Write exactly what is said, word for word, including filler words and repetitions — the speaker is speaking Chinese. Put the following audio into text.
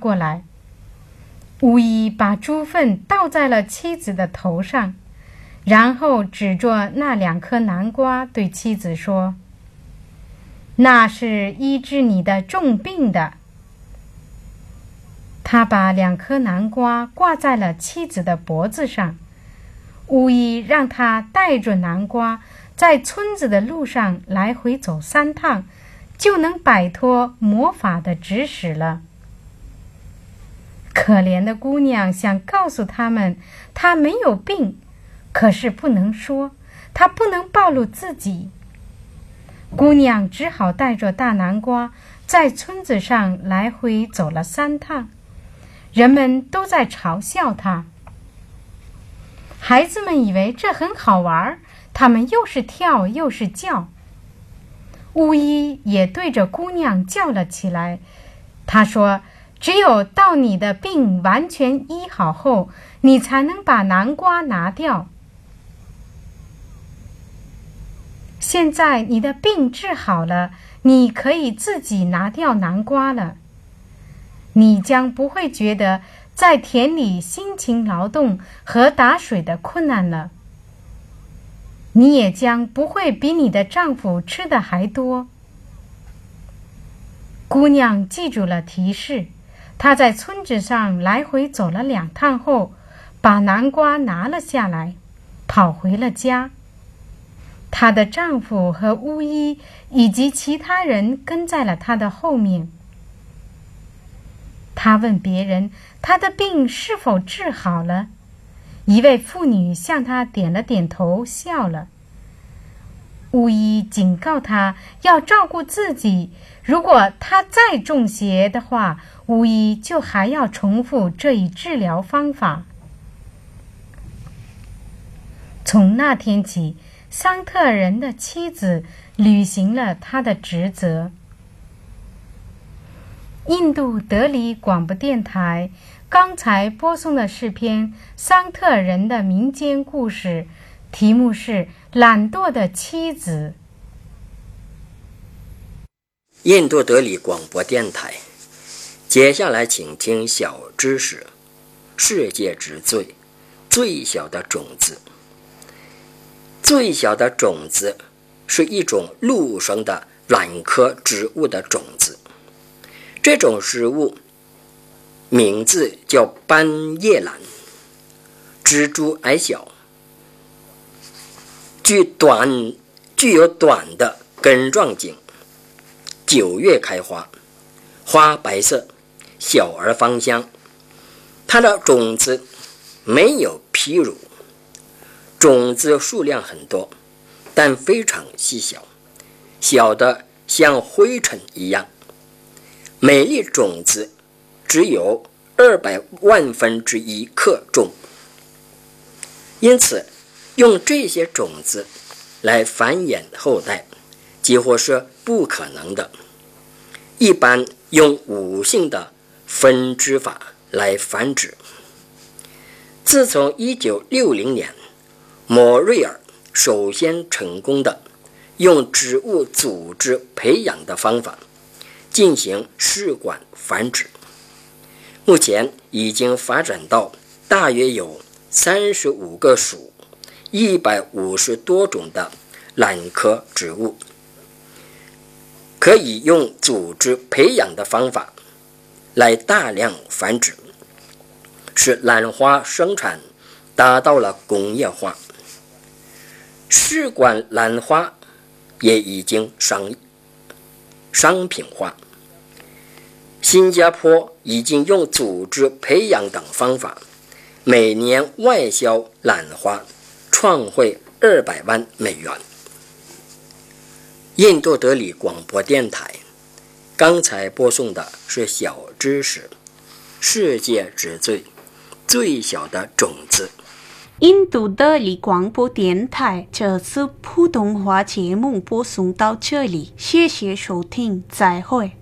过来。巫医把猪粪倒在了妻子的头上，然后指着那两颗南瓜对妻子说：那是医治你的重病的。他把两颗南瓜挂在了妻子的脖子上，巫医让他带着南瓜在村子的路上来回走三趟，就能摆脱魔法的指使了。可怜的姑娘想告诉他们她没有病，可是不能说，她不能暴露自己。姑娘只好带着大南瓜在村子上来回走了三趟，人们都在嘲笑她。孩子们以为这很好玩，他们又是跳又是叫。巫医也对着姑娘叫了起来，他说：只有到你的病完全医好后，你才能把南瓜拿掉。现在你的病治好了，你可以自己拿掉南瓜了。你将不会觉得在田里辛勤劳动和打水的困难了。你也将不会比你的丈夫吃的还多。姑娘记住了提示，她在村子上来回走了两趟后，把南瓜拿了下来，跑回了家。她的丈夫和巫医以及其他人跟在了她的后面。她问别人她的病是否治好了，一位妇女向她点了点头，笑了。巫医警告她要照顾自己，如果她再中邪的话，巫医就还要重复这一治疗方法。从那天起，桑特人的妻子履行了他的职责。印度德里广播电台刚才播送的是篇桑特人的民间故事，题目是懒惰的妻子。 印度德里广播电台，接下来请听小知识：世界之最，最小的种子。最小的种子是一种陆生的卵科植物的种子，这种植物名字叫斑叶兰，植株矮小，具短具有短的根状茎，九月开花，花白色，小而芳香。它的种子没有皮乳，种子数量很多，但非常细小，小的像灰尘一样。每粒种子只有二百万分之一克重，因此用这些种子来繁衍后代几乎是不可能的。一般用无性的分支法来繁殖。自从一九六零年莫瑞尔首先成功的用植物组织培养的方法进行试管繁殖，目前已经发展到大约有三十五个属、一百五十多种的兰科植物，可以用组织培养的方法来大量繁殖，使兰花生产达到了工业化。试管兰花也已经商商品化。新加坡已经用组织培养等方法，每年外销兰花创汇二百万美元。印度德里广播电台，刚才播送的是小知识：世界之最，最小的种子。 印度德里广播电台这次普通话节目播送到这里，谢谢收听，再会。